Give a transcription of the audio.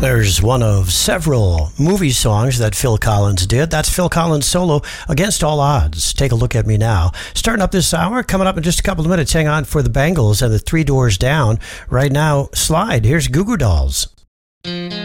There's one of several movie songs that Phil Collins did. That's Phil Collins' solo, Against All Odds. Take a look at me now. Starting up this hour, coming up in just a couple of minutes. Hang on for the Bangles and the Three Doors Down. Right now, Slide. Here's Goo Goo Dolls.